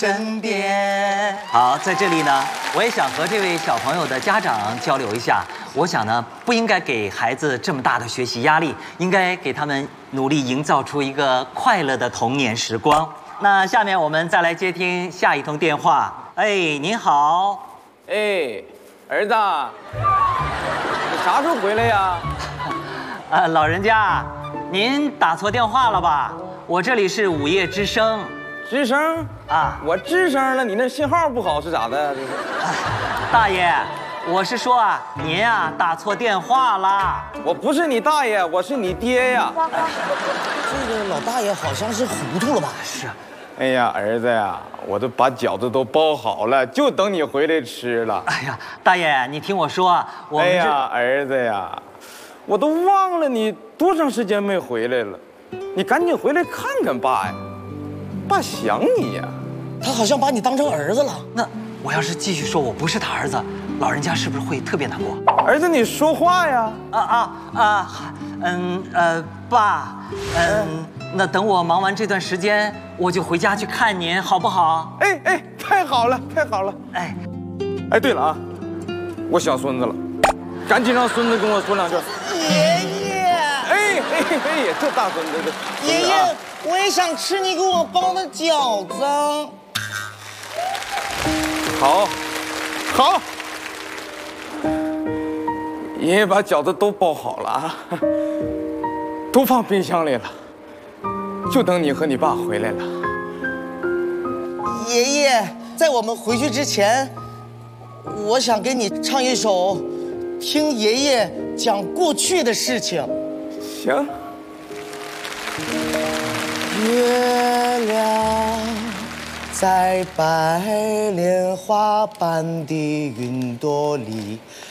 身边。 好，在这里呢，我也想和这位小朋友的家长交流一下。我想呢，不应该给孩子这么大的学习压力，应该给他们努力营造出一个快乐的童年时光。那下面我们再来接听下一通电话。哎，您好。 哎，儿子，你啥时候回来呀？ 老人家，您打错电话了吧？我这里是午夜之声。 吱声啊， 我吱声了，你那信号不好是咋的？这是， 大爷，我是说啊，您啊打错电话了。 我不是你大爷，我是你爹呀。 这个老大爷好像是糊涂了吧？ 是。 哎呀，儿子呀，我都把饺子都包好了，就等你回来吃了。 哎呀，大爷，你听我说，我们哎呀，儿子呀，我都忘了你多长时间没回来了，你赶紧回来看看爸呀。爸想你呀， 他好像把你当成儿子了。 那我要是继续说我不是他儿子，老人家是不是会特别难过？ 儿子，你说话呀！ 爸，那等我忙完这段时间，我就回家去看您，好不好？ 哎，太好了，太好了！哎，对了啊，我想孙子了，赶紧让孙子跟我说两句。 爷爷， 哎，这大孙子这。 爷爷，我也想吃你给我包的饺子。 好，爷爷把饺子都包好了啊，都放冰箱里了，就等你和你爸回来了。 爷爷，在我们回去之前，我想给你唱一首，听爷爷讲过去的事情。 行。 月亮在白莲花般的云朵里